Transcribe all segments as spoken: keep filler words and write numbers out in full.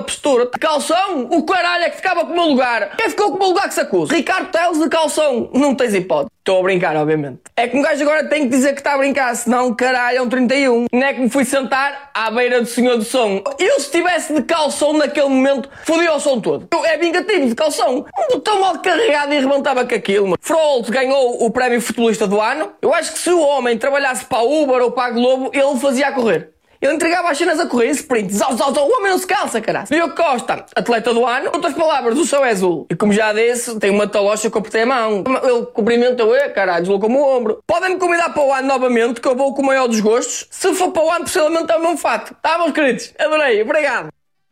postura. De calção, o caralho é que ficava com o meu lugar. Quem ficou com o meu lugar que se acusa? Ricardo Teles de calção. Não tens hipótese. Estou a brincar, obviamente. É que um gajo agora tem que dizer que está a brincar, senão, caralho, é um trinta e um. Não é que me fui sentar à beira do senhor do som. Eu, se estivesse de calção naquele momento, fodia o som todo. Eu, é vingativo de calção. Um botão mal carregado e arrebentava com aquilo, mano. Frolt ganhou o prémio futebolista do ano. Eu acho que se o homem trabalhasse para a Uber ou para a Globo, ele fazia a correr. Ele entregava as cenas a correr em sprint. Zau, zau, zau. O homem não se calça, caralho. Diogo Costa, atleta do ano. Outras palavras, o céu é azul. E como já disse, tem uma talocha que eu apertei a mão. Ele cumprimenta o E, caralho, deslocou-me o ombro. Podem-me convidar para o ano novamente, que eu vou com o maior dos gostos. Se for para o ano, possivelmente é o meu fato. Tá, meus queridos? Adorei. Obrigado.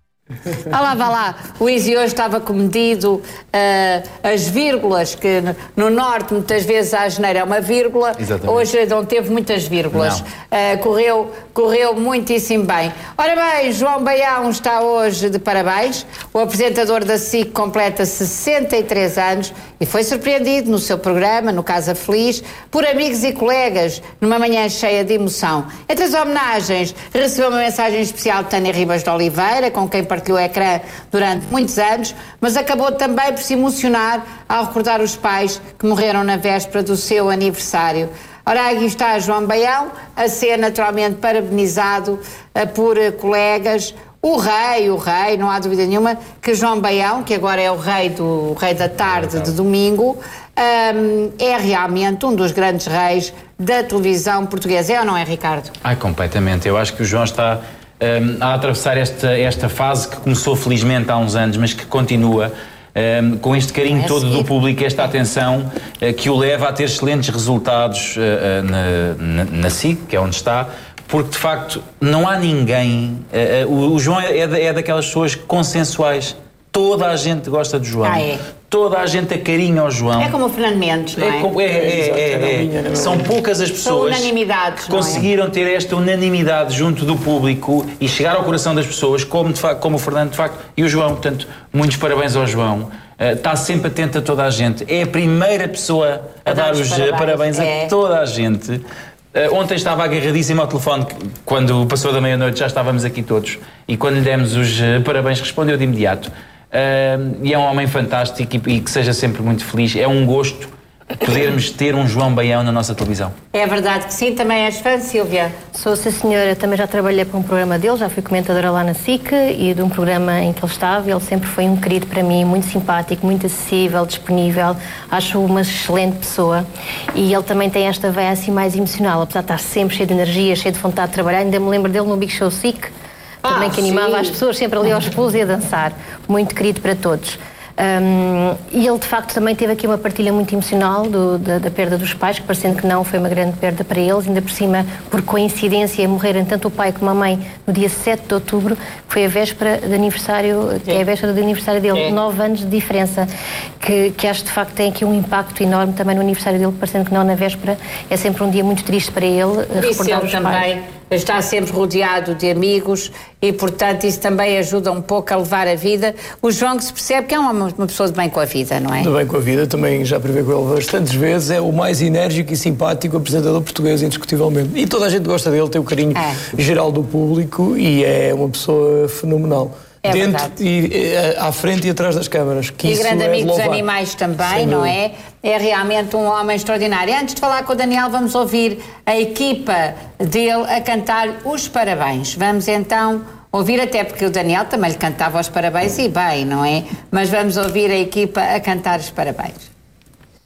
Vá lá, vá lá. O Easy hoje estava comedido, uh, as vírgulas, que no, no norte muitas vezes a asneira é uma vírgula. Exatamente. Hoje não teve muitas vírgulas. Uh, correu, correu muitíssimo bem. Ora bem, João Baião está hoje de parabéns. O apresentador da S I C completa sessenta e três anos e foi surpreendido no seu programa, no Casa Feliz, por amigos e colegas, numa manhã cheia de emoção. Entre as homenagens, recebeu uma mensagem especial de Tânia Ribas de Oliveira, com quem partilhou o ecrã durante muitos anos, mas acabou também por se emocionar ao recordar os pais que morreram na véspera do seu aniversário. Ora, aqui está João Baião, a ser naturalmente parabenizado uh, por uh, colegas. O rei, o rei, não há dúvida nenhuma que João Baião, que agora é o rei, do, o rei da tarde de domingo, um, é realmente um dos grandes reis da televisão portuguesa. É ou não é, Ricardo? Ai, completamente. Eu acho que o João está um, a atravessar esta, esta fase que começou felizmente há uns anos, mas que continua um, com este carinho é todo assim do público, esta atenção uh, que o leva a ter excelentes resultados uh, uh, na, na, na S I C, que é onde está, porque de facto não há ninguém. Uh, uh, o João é, é daquelas pessoas consensuais. Toda a gente gosta de João. Ah, é. Toda a gente acarinha ao João. É como o Fernando Mendes, não é? É, é, é, é, é. São poucas as pessoas que conseguiram é? ter esta unanimidade junto do público e chegar ao coração das pessoas, como, de facto, como o Fernando, de facto, e o João. Portanto, muitos parabéns ao João. Uh, está sempre atento a toda a gente. É a primeira pessoa a, a dar os parabéns, parabéns é. a toda a gente. Uh, ontem estava agarradíssimo ao telefone, quando passou da meia-noite já estávamos aqui todos, e quando lhe demos os uh, parabéns respondeu de imediato. Uh, e é um homem fantástico e, e que seja sempre muito feliz. É um gosto podermos ter um João Baião na nossa televisão. É verdade que sim. Também és fã, Sílvia? Sou, sim senhora. Também já trabalhei para um programa dele, já fui comentadora lá na S I C e de um programa em que ele estava. Ele sempre foi um querido para mim, muito simpático, muito acessível, disponível. Acho uma excelente pessoa. E ele também tem esta veia assim mais emocional, apesar de estar sempre cheio de energia, cheio de vontade de trabalhar. Ainda me lembro dele no Big Show S I C, também ah, que animava sim. as pessoas sempre ali aos pulos e a dançar. Muito querido para todos. Um, e ele de facto também teve aqui uma partilha muito emocional do, da, da perda dos pais, que parecendo que não foi uma grande perda para eles, ainda por cima, por coincidência, morreram tanto o pai como a mãe no dia sete de outubro, que foi a véspera de aniversário, que é a véspera do aniversário dele, é. nove anos de diferença, que, que acho de facto tem aqui um impacto enorme também no aniversário dele, parecendo que não na véspera, é sempre um dia muito triste para ele, por isso recordar ele os também pais. Está sempre rodeado de amigos e, portanto, isso também ajuda um pouco a levar a vida. O João, que se percebe que é uma, uma pessoa de bem com a vida, não é? De bem com a vida, também já privei com ele bastantes vezes, é o mais enérgico e simpático apresentador português, indiscutivelmente. E toda a gente gosta dele, tem o carinho é. geral do público e é uma pessoa fenomenal. É dentro e à frente e atrás das câmaras. Que e isso grande é amigo dos animais também, não é? É realmente um homem extraordinário. Antes de falar com o Daniel, vamos ouvir a equipa dele a cantar os parabéns. Vamos então ouvir, até porque o Daniel também lhe cantava os parabéns e bem, não é? Mas vamos ouvir a equipa a cantar os parabéns.